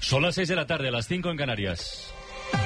Son las 6 de la tarde, a las 5 en Canarias.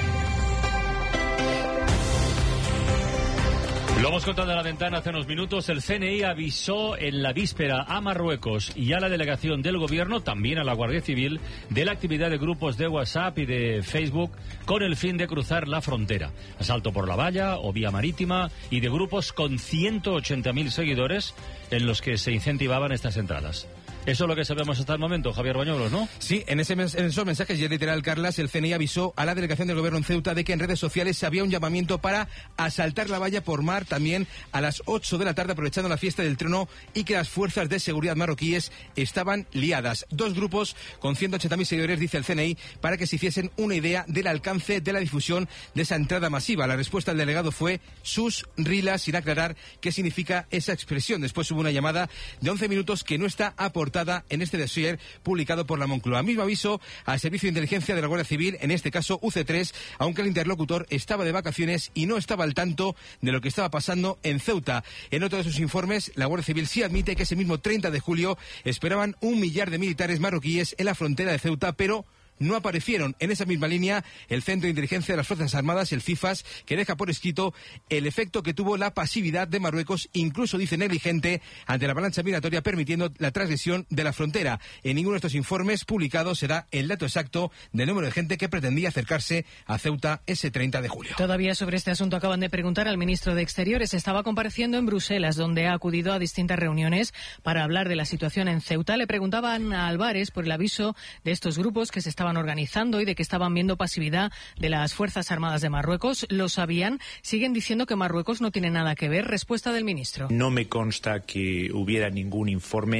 Lo hemos contado en la ventana hace unos minutos. El CNI avisó en la víspera a Marruecos y a la delegación del gobierno, también a la Guardia Civil, de la actividad de grupos de WhatsApp y de Facebook con el fin de cruzar la frontera. Asalto por la valla o vía marítima y de grupos con 180.000 seguidores en los que se incentivaban estas entradas. Eso es lo que sabemos hasta el momento, Javier Bañuelos, ¿no? Sí, en esos mensajes, ya literal, Carlas, el CNI avisó a la delegación del gobierno en Ceuta de que en redes sociales había un llamamiento para asaltar la valla por mar también a las 8 de la tarde, aprovechando la fiesta del trono, y que las fuerzas de seguridad marroquíes estaban liadas. Dos grupos con 180.000 seguidores, dice el CNI, para que se hiciesen una idea del alcance de la difusión de esa entrada masiva. La respuesta del delegado fue sus rilas, sin aclarar qué significa esa expresión. Después hubo una llamada de 11 minutos que no está aportada en este dossier publicado por la Moncloa. Mismo aviso al Servicio de Inteligencia de la Guardia Civil, en este caso UC3, aunque el interlocutor estaba de vacaciones y no estaba al tanto de lo que estaba pasando en Ceuta. En otro de sus informes, la Guardia Civil sí admite que ese mismo 30 de julio esperaban 1 millar de militares marroquíes en la frontera de Ceuta, pero no aparecieron. En esa misma línea, el Centro de Inteligencia de las Fuerzas Armadas, el CIFAS, que deja por escrito el efecto que tuvo la pasividad de Marruecos, incluso dice negligente, ante la avalancha migratoria, permitiendo la transgresión de la frontera. En ninguno de estos informes publicados se da el dato exacto del número de gente que pretendía acercarse a Ceuta ese 30 de julio. Todavía sobre este asunto acaban de preguntar al ministro de Exteriores. Estaba compareciendo en Bruselas, donde ha acudido a distintas reuniones para hablar de la situación en Ceuta. Le preguntaban a Álvarez por el aviso de estos grupos que se estaban organizando y de que estaban viendo pasividad de las Fuerzas Armadas de Marruecos. ¿Lo sabían? Siguen diciendo que Marruecos no tiene nada que ver. Respuesta del ministro. No me consta que hubiera ningún informe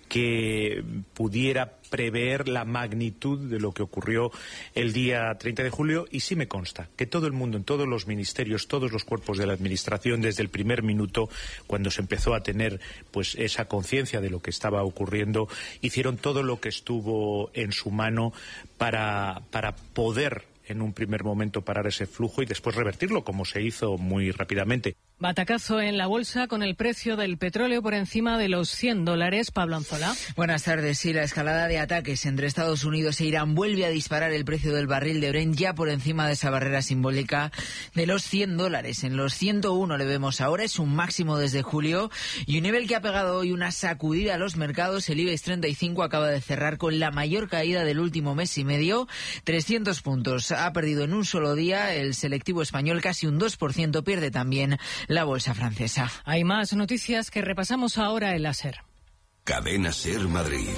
que pudiera prever la magnitud de lo que ocurrió el día 30 de julio, y sí me consta que todo el mundo, en todos los ministerios, todos los cuerpos de la administración, desde el primer minuto, cuando se empezó a tener pues esa conciencia de lo que estaba ocurriendo, hicieron todo lo que estuvo en su mano para poder en un primer momento parar ese flujo y después revertirlo, como se hizo muy rápidamente. Batacazo en la bolsa con el precio del petróleo por encima de los $100. Pablo Anzola. Buenas tardes. Sí, la escalada de ataques entre Estados Unidos e Irán vuelve a disparar el precio del barril de Brent ya por encima de esa barrera simbólica de los $100. En los 101 le vemos ahora, es un máximo desde julio y un nivel que ha pegado hoy una sacudida a los mercados. El IBEX 35 acaba de cerrar con la mayor caída del último mes y medio, 300 puntos. Ha perdido en un solo día el selectivo español, casi un 2%, pierde también la bolsa francesa. Hay más noticias que repasamos ahora en la SER. Cadena SER Madrid.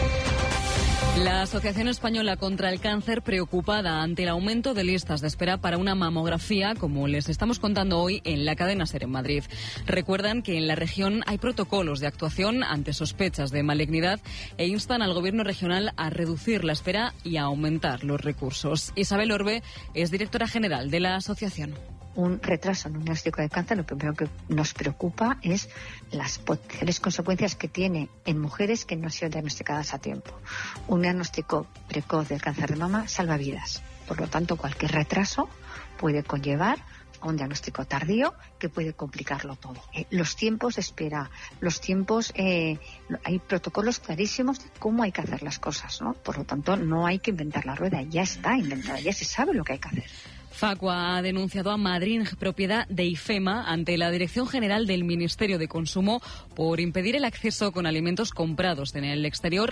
La Asociación Española contra el Cáncer, preocupada ante el aumento de listas de espera para una mamografía, como les estamos contando hoy en la cadena SER en Madrid. Recuerdan que en la región hay protocolos de actuación ante sospechas de malignidad e instan al gobierno regional a reducir la espera y a aumentar los recursos. Isabel Orbe es directora general de la asociación. Un retraso en un diagnóstico de cáncer, lo primero que nos preocupa es las potenciales consecuencias que tiene en mujeres que no han sido diagnosticadas a tiempo. Un diagnóstico precoz del cáncer de mama salva vidas. Por lo tanto, cualquier retraso puede conllevar a un diagnóstico tardío que puede complicarlo todo. Los tiempos de espera, hay protocolos clarísimos de cómo hay que hacer las cosas, ¿no? Por lo tanto, no hay que inventar la rueda, ya está inventada, ya se sabe lo que hay que hacer. Facua ha denunciado a Madrid, propiedad de IFEMA, ante la Dirección General del Ministerio de Consumo por impedir el acceso con alimentos comprados en el exterior